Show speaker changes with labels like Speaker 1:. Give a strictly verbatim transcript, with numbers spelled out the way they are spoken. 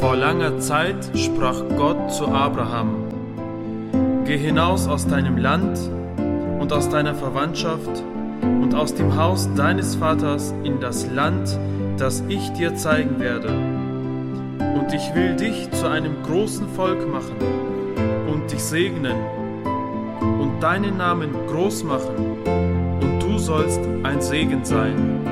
Speaker 1: Vor langer Zeit sprach Gott zu Abraham: Geh hinaus aus deinem Land und aus deiner Verwandtschaft und aus dem Haus deines Vaters in das Land, das ich dir zeigen werde. Und ich will dich zu einem großen Volk machen und dich segnen und deinen Namen groß machen, und du sollst ein Segen sein.